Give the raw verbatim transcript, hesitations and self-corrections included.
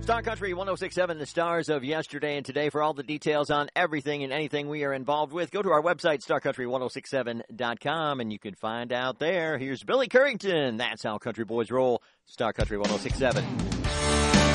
Star Country one oh six point seven, the stars of yesterday and today. For all the details on everything and anything we are involved with, go to our website, star country one oh six seven dot com, and you can find out there. Here's Billy Currington. That's how country boys roll. Star Country one oh six point seven.